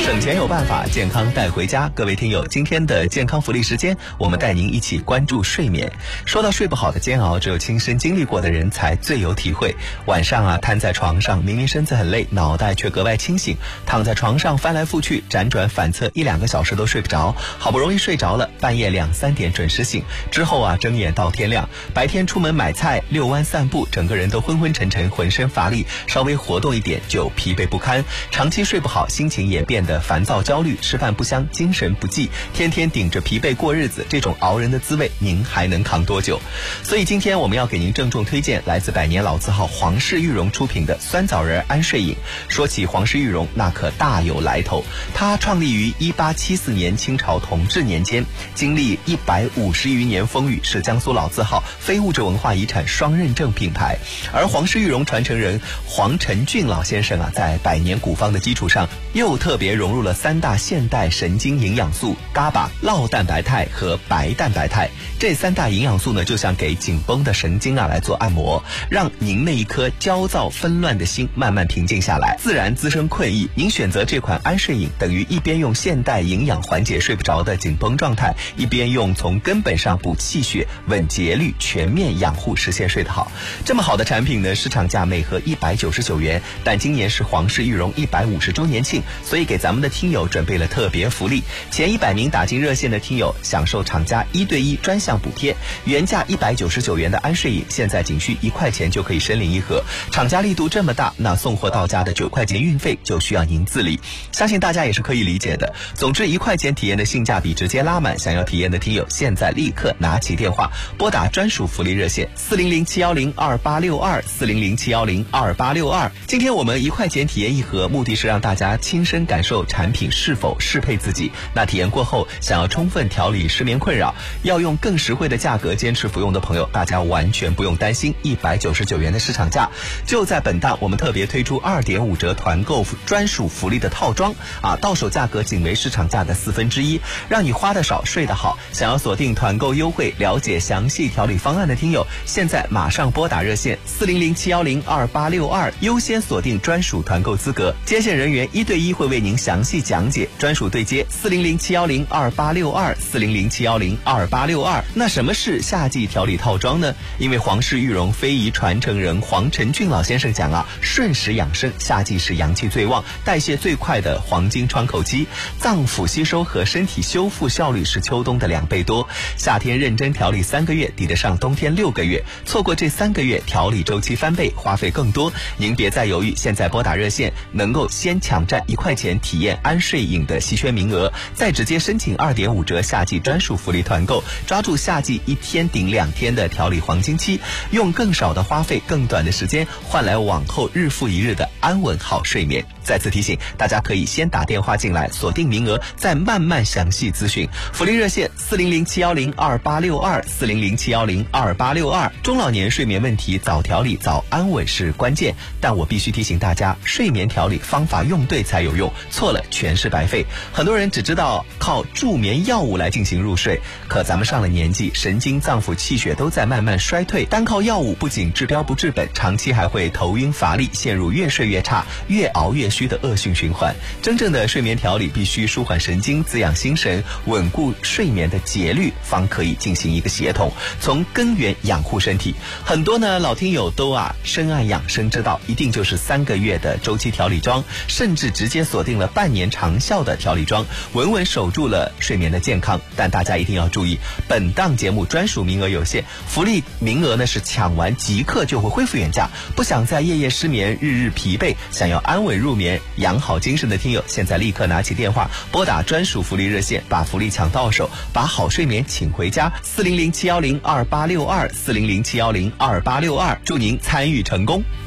省钱有办法，健康带回家。各位听友，今天的健康福利时间，我们带您一起关注睡眠。说到睡不好的煎熬，只有亲身经历过的人才最有体会。晚上瘫在床上，明明身子很累，脑袋却格外清醒，躺在床上翻来覆去，辗转反侧1-2个小时都睡不着，好不容易睡着了，半夜2-3点准时醒，之后睁眼到天亮，白天出门买菜、遛弯散步，整个人都昏昏沉沉，浑身乏力，稍微活动一点就疲惫不堪，长期睡不好，心情也变得烦躁焦虑，吃饭不香，精神不济，天天顶着疲惫过日子，这种熬人的滋味您还能扛多久？所以今天我们要给您郑重推荐来自百年老字号皇氏玉荣出品的酸枣仁安睡饮。说起皇氏玉荣，那可大有来头，它创立于1874年清朝同治年间，经历150余年风雨，是江苏老字号非物质文化遗产双认证品牌。而皇氏玉荣传承人黄承俊老先生在百年古方的基础上，又特别融入了3大现代神经营养素伽巴、酪蛋白肽和白蛋白肽。这3大营养素呢，就像给紧绷的神经来做按摩，让您那一颗焦躁纷乱的心慢慢平静下来，自然滋生困意。您选择这款安睡饮，等于一边用现代营养缓解睡不着的紧绷状态，一边用从根本上补气血、稳节律、全面养护，实现睡得好。这么好的产品呢，市场价每盒199元，但今年是皇氏玉荣150周年庆，所以给咱们的听友准备了特别福利。前100名打进热线的听友享受厂家1对1专项补贴，原价199元的安睡饮，现在仅需1块钱就可以申领一盒。厂家力度这么大，那送货到家的9块钱运费就需要您自理，相信大家也是可以理解的。总之1块钱体验的性价比直接拉满，想要体验的听友现在立刻拿起电话拨打专属福利热线400-710-2862，400-710-2862。今天我们1块钱体验一盒，目的是让大家亲身感受产品是否适配自己。那体验过后，想要充分调理失眠困扰，要用更实惠的价格坚持服用的朋友，大家完全不用担心199元的市场价。就在本档，我们特别推出2.5折团购专属福利的套装到手价格仅为市场价的1/4，让你花得少睡得好。想要锁定团购优惠，了解详细调理方案的听友，现在马上拨打热线400-710-2862，优先锁定专属团购资格，接线人员1对1会为您详细讲解，专属对接400-710-2862，400-710-2862。那什么是夏季调理套装呢？因为皇氏玉荣非遗传承人黄承俊老先生讲顺时养生，夏季是阳气最旺、代谢最快的黄金窗口期，脏腑吸收和身体修复效率是秋冬的2倍多。夏天认真调理3个月，抵得上冬天6个月，错过这3个月，调理周期翻倍，花费更多。您别再犹豫，现在拨打热线，能够先抢占1块钱体验安睡饮的稀缺名额，再直接申请2.5折夏季专属福利团购，抓住夏季1天顶2天的调理黄金期，用更少的花费、更短的时间，换来往后日复一日的安稳好睡眠。再次提醒大家，可以先打电话进来锁定名额，再慢慢详细咨询。福利热线400-710-2862，400-710-2862。中老年睡眠问题早调理早安稳是关键，但我必须提醒大家，睡眠调理方法用对才有用，错了全是白费。很多人只知道靠助眠药物来进行入睡，可咱们上了年纪，神经脏腑气血都在慢慢衰退，单靠药物不仅治标不治本，长期还会头晕乏力，陷入越睡越差、越熬越虚的恶性循环。真正的睡眠调理必须舒缓神经、滋养心神，稳固睡眠的节律，方可以进行一个协同，从根源养护身体。很多老听友都深谙养生之道，一定就是3个月的周期调理装，甚至直接锁定了半年长效的调理装，稳稳守住了睡眠的健康。但大家一定要注意，本档节目专属名额有限，福利名额是抢完即刻就会恢复原价。不想再夜夜失眠、日日疲惫，想要安稳入眠、养好精神的听友，现在立刻拿起电话拨打专属福利热线，把福利抢到手，把好睡眠请回家。400-710-2862，400-710-2862，祝您参与成功。